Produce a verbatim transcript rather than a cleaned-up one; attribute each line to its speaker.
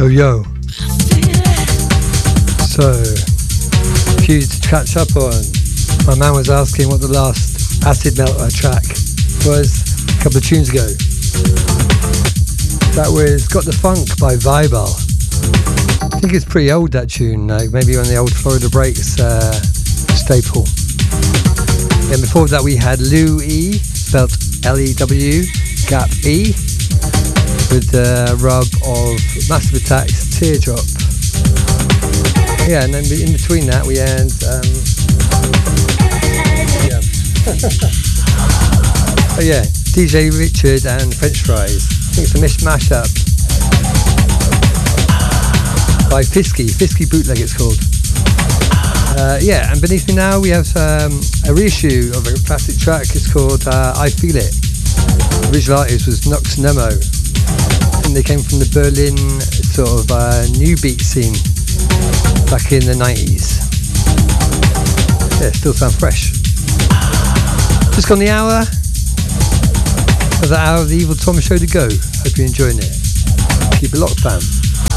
Speaker 1: Yo, yo. So, a few to catch up on. My man was asking what the last Acid Melter track was a couple of tunes ago. That was Got the Funk by Vibal. I think it's pretty old, that tune, like maybe on the old Florida Breaks uh, staple. And before that we had Lou E, spelt L E W, Gap E, with the rub of Massive Attack's Teardrop. Yeah, and then in between that we had um, yeah. Oh yeah, D J Richard and French Fries. I think it's a mishmash up by Fisky, Fisky Bootleg it's called. Uh, yeah, and beneath me now we have um, a reissue of a classic track. It's called uh, I Feel It. The original artist was Nux Nemo, and they came from the Berlin sort of uh, new beat scene back in the nineties. Yeah, still sound fresh. Just gone the hour of the hour of the Evil Tom show to go. Hope you're enjoying it. Keep it locked, fam.